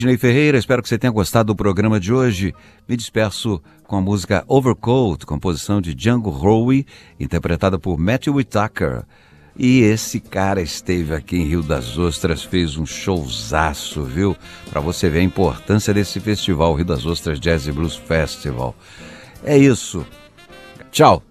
Sidney Ferreira, espero que você tenha gostado do programa de hoje. Me despeço com a música Overcoat, composição de Django Rowe, interpretada por Matthew Whitaker. E esse cara esteve aqui em Rio das Ostras, fez um showzaço, viu? Para você ver a importância desse festival, Rio das Ostras Jazz e Blues Festival. É isso. Tchau.